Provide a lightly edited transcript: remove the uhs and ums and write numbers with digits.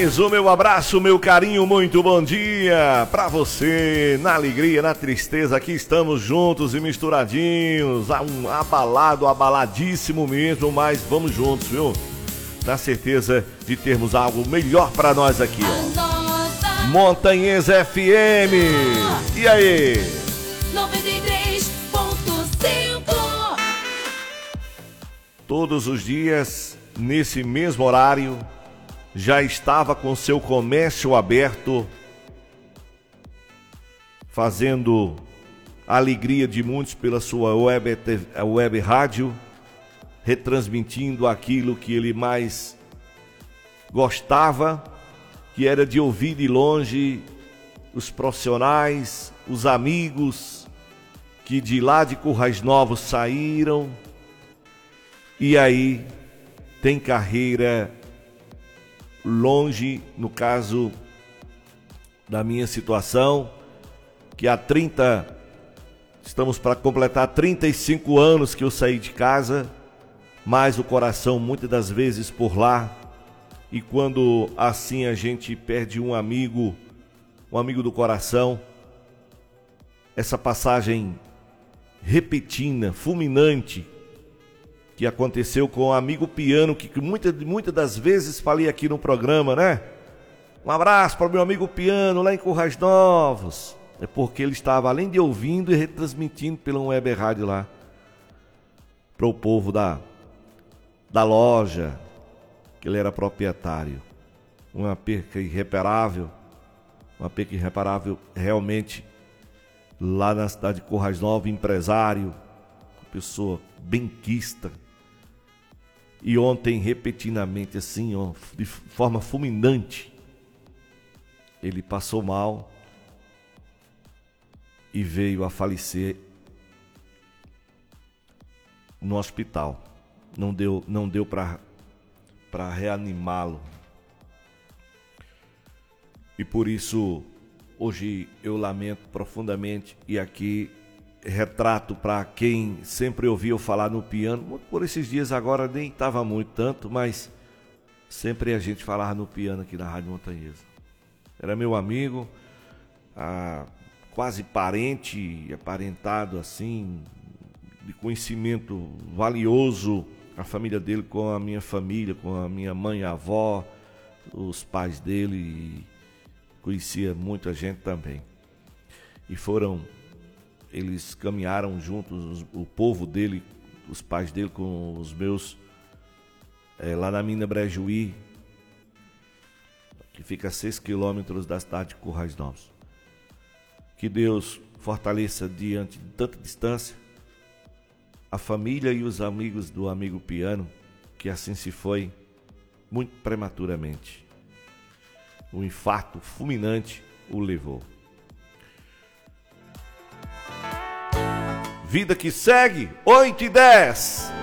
mais o meu abraço, meu carinho, muito bom dia pra você, na alegria, na tristeza, aqui estamos juntos e misturadinhos, abaladíssimo mesmo, mas vamos juntos, viu? Na certeza de termos algo melhor pra nós aqui, ó. Montanhês FM, e aí? 93.5. Todos os dias, nesse mesmo horário, já estava com seu comércio aberto, fazendo a alegria de muitos pela sua web rádio, retransmitindo aquilo que ele mais gostava, que era de ouvir de longe os profissionais, os amigos que de lá de Currais Novos saíram, e aí tem carreira longe, no caso da minha situação, que estamos para completar 35 anos que eu saí de casa, mas o coração muitas das vezes por lá, e quando assim a gente perde um amigo do coração, essa passagem repentina, fulminante, que aconteceu com o amigo Piano, que muitas das vezes falei aqui no programa, né? Um abraço para o meu amigo Piano, lá em Currais Novos. É porque ele estava, além de ouvindo e retransmitindo pela web rádio lá, para o povo da loja, que ele era proprietário. Uma perca irreparável realmente, lá na cidade de Currais Novos, empresário, uma pessoa benquista. E ontem, repentinamente, assim, ó, de forma fulminante, ele passou mal e veio a falecer no hospital. Não deu para reanimá-lo. E por isso, hoje eu lamento profundamente, e aqui retrato para quem sempre ouviu falar no Piano. Por esses dias agora nem estava muito tanto, mas sempre a gente falava no Piano aqui na Rádio Montanhesa. Era meu amigo, quase parente, aparentado assim, de conhecimento valioso, a família dele com a minha família, com a minha mãe, a avó, os pais dele, e conhecia muita gente também. E eles caminharam juntos, o povo dele, os pais dele com os meus, lá na Mina Brejuí, que fica a 6 quilômetros da cidade de Currais Novos. Que Deus fortaleça diante de tanta distância a família e os amigos do amigo Piano, que assim se foi muito prematuramente. Um infarto fulminante o levou. Vida que segue, 8h10.